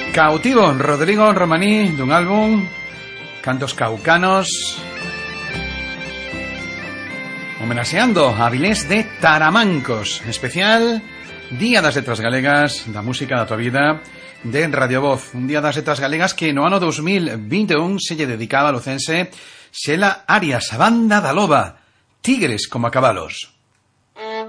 Cautivo, Rodrigo Romaní, dun álbum Cantos Caucanos, homenaxeando a Avilés de Taramancos, especial Día das Letras Galegas, da música da tua vida, de Radio Voz. Un Día das Letras Galegas que no ano 2021 se lle dedicaba a lucense Xela Arias, a banda da loba, Tigres como a cabalos.